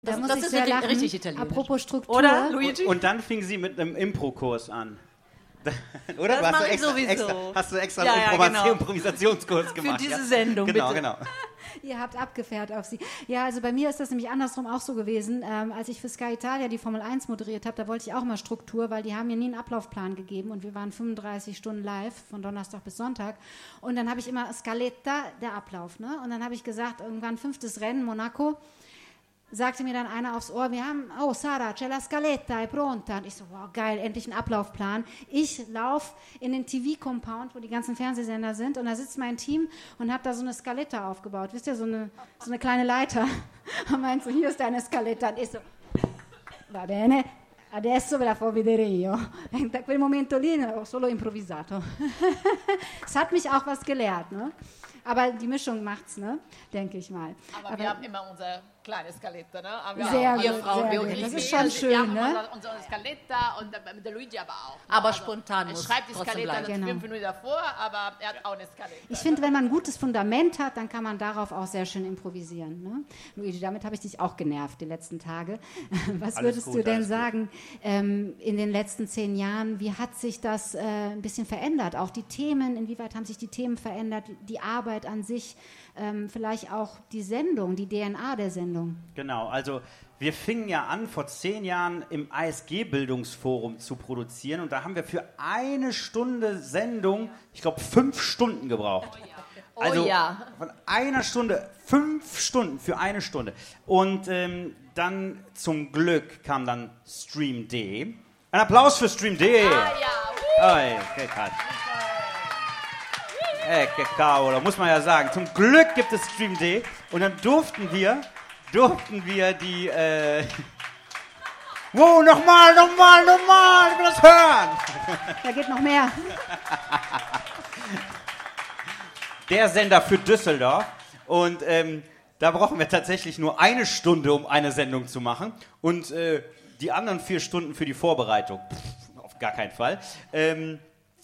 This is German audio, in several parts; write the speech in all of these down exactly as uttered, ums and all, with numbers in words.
Da Das, muss das ich ist sehr richtig, lachen. richtig italienisch. Apropos Struktur. Oder, Luigi? Und dann fing sie mit einem Impro-Kurs an. Oder? Das Du hast mache du ich extra, sowieso. Extra, hast du extra Ja, einen ja, Improvisation, genau. Improvisationskurs gemacht? Für diese ja? Sendung, Genau, bitte. genau. Ihr habt abgefährt auf sie. Ja, also bei mir ist das nämlich andersrum auch so gewesen. Ähm, als ich für Sky Italia die Formel eins moderiert habe, da wollte ich auch mal Struktur, weil die haben mir nie einen Ablaufplan gegeben und wir waren fünfunddreißig Stunden live, von Donnerstag bis Sonntag. Und dann habe ich immer Scaletta, der Ablauf. Ne? Und dann habe ich gesagt, irgendwann fünftes Rennen, Monaco, sagte mir dann einer aufs Ohr, wir haben, oh Sarah, c'è la scaletta, è pronta. Und ich so, wow, geil, endlich ein Ablaufplan. Ich laufe in den T V-Compound, wo die ganzen Fernsehsender sind, und da sitzt mein Team und hat da so eine Scaletta aufgebaut. Wisst ihr, so eine, so eine kleine Leiter. Und meint so, hier ist deine Scaletta. Und ich so, va bene, adesso ve la fa vedere io. E da quel momento lì ho solo improvvisato. Es hat mich auch was gelehrt, ne? Aber die Mischung macht's, ne? Denke ich mal. Aber, Aber wir haben immer unser kleines Scaletta, ne? Aber wir Sehr auch, gut, ihr Frauen, sehr wir gut. und ich, Das ist wir, schon also, schön, wir haben ne? unser, unser Scaletta und äh, mit der Luigi aber auch. Ne? Aber also, spontan er muss schreibt die trotzdem Scaletta bleiben. nicht fünf Genau. Minuten davor, aber er hat auch eine Scaletta. Ich finde, wenn man ein gutes Fundament hat, dann kann man darauf auch sehr schön improvisieren. Ne? Luigi, damit habe ich dich auch genervt die letzten Tage. Was Alles würdest gut, du denn alles gut. sagen, ähm, in den letzten zehn Jahren, wie hat sich das äh, ein bisschen verändert? Auch die Themen, inwieweit haben sich die Themen verändert, die Arbeit an sich, ähm, vielleicht auch die Sendung, die D N A der Sendung? Genau, also wir fingen ja an, vor zehn Jahren im A S G-Bildungsforum zu produzieren, und da haben wir für eine Stunde Sendung, ich glaube, fünf Stunden gebraucht. Oh Also ja. von einer Stunde, fünf Stunden für eine Stunde. Und ähm, dann zum Glück kam dann Stream D. Ein Applaus für Stream D. Ah ja, Oi, che cazzo. Eh, che cavolo, muss man ja sagen. Zum Glück gibt es Stream D. Und dann durften wir, durften wir die, äh... Wow, nochmal, nochmal, nochmal, ich will das hören. Da geht noch mehr. Der Sender für Düsseldorf. Und ähm, da brauchen wir tatsächlich nur eine Stunde, um eine Sendung zu machen. Und äh, die anderen vier Stunden für die Vorbereitung. Pff, auf gar keinen Fall. Ähm,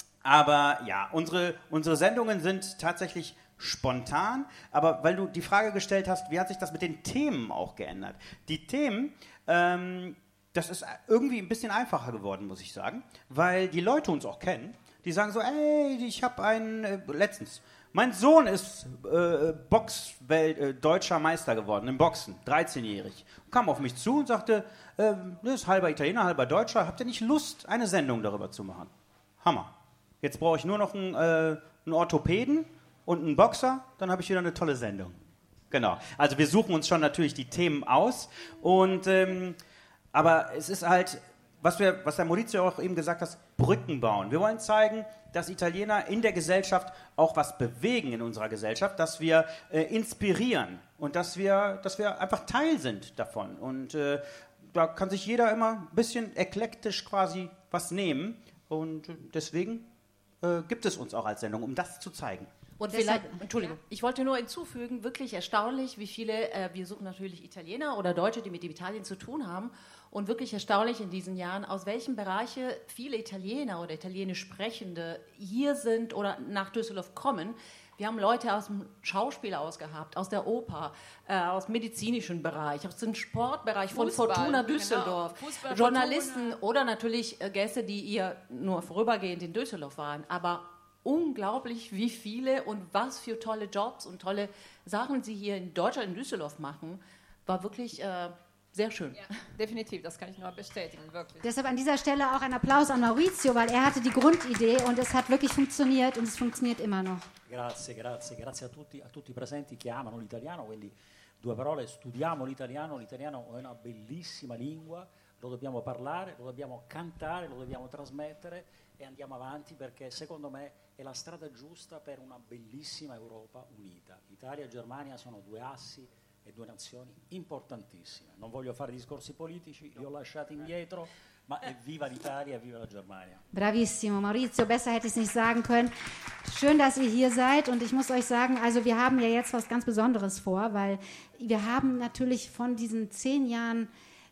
aber ja, unsere, unsere Sendungen sind tatsächlich spontan. Aber weil du die Frage gestellt hast, wie hat sich das mit den Themen auch geändert? Die Themen... Ähm, Das ist irgendwie ein bisschen einfacher geworden, muss ich sagen, weil die Leute uns auch kennen. Die sagen so, ey, ich habe einen, äh, letztens, mein Sohn ist äh, Boxwelt, äh, deutscher Meister geworden im Boxen, dreizehnjährig. Kam auf mich zu und sagte, äh, das ist halber Italiener, halber Deutscher, habt ihr nicht Lust, eine Sendung darüber zu machen? Hammer. Jetzt brauche ich nur noch einen, äh, einen Orthopäden und einen Boxer, dann habe ich wieder eine tolle Sendung. Genau, also wir suchen uns schon natürlich die Themen aus, und ähm, aber es ist halt, was, wir, was der Maurizio auch eben gesagt hat, Brücken bauen. Wir wollen zeigen, dass Italiener in der Gesellschaft auch was bewegen in unserer Gesellschaft, dass wir äh, inspirieren und dass wir, dass wir einfach Teil sind davon. Und äh, da kann sich jeder immer ein bisschen eklektisch quasi was nehmen. Und deswegen äh, gibt es uns auch als Sendung, um das zu zeigen. Und Deshalb- vielleicht, Entschuldigung, ich wollte nur hinzufügen, wirklich erstaunlich, wie viele, äh, wir suchen natürlich Italiener oder Deutsche, die mit Italien zu tun haben, und wirklich erstaunlich in diesen Jahren, aus welchen Bereichen viele Italiener oder italienisch Sprechende hier sind oder nach Düsseldorf kommen. Wir haben Leute aus dem Schauspiel ausgehabt, aus der Oper, äh, aus dem medizinischen Bereich, aus dem Sportbereich von Fußball, Fortuna genau. Düsseldorf, Fußball, Journalisten Fortuna. oder natürlich äh, Gäste, die ihr nur vorübergehend in Düsseldorf waren, aber unglaublich, wie viele und was für tolle Jobs und tolle Sachen sie hier in Deutschland, in Düsseldorf machen, war wirklich äh, sehr schön. Ja, definitiv, das kann ich nur bestätigen, wirklich. Deshalb an dieser Stelle auch ein Applaus an Maurizio, weil er hatte die Grundidee und es hat wirklich funktioniert und es funktioniert immer noch. Grazie, grazie, grazie a tutti, a tutti i presenti che amano l'italiano, quindi due parole, studiamo l'italiano, l'italiano è una bellissima lingua, lo dobbiamo parlare, lo dobbiamo cantare, lo dobbiamo trasmettere e andiamo avanti, perché secondo me è la strada giusta per una bellissima Europa unita. Italia e Germania sono due assi e due nazioni importantissime. Non voglio fare discorsi politici, li ho lasciati indietro, ma evviva l'Italia, evviva la Germania. Bravissimo, Maurizio, besser hätte ich es nicht sagen können. Schön, dass ihr hier seid, und ich muss euch sagen, also wir haben ja jetzt was ganz Besonderes vor, weil wir haben natürlich von diesen zehn Jahren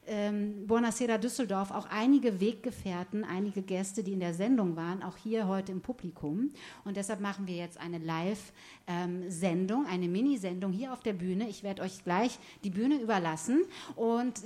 ähm, Buonasera Düsseldorf auch einige Weggefährten, einige Gäste, die in der Sendung waren, auch hier heute im Publikum. Und deshalb machen wir jetzt eine Live-Sendung, eine Minisendung hier auf der Bühne. Ich werde euch gleich die Bühne überlassen und